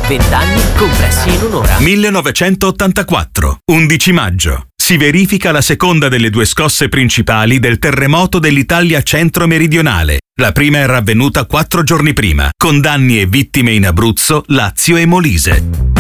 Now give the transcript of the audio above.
20 anni compressi in un'ora. 1984, 11 maggio. Si verifica la seconda delle due scosse principali del terremoto dell'Italia centro-meridionale. La prima era avvenuta 4 giorni prima, con danni e vittime in Abruzzo, Lazio e Molise.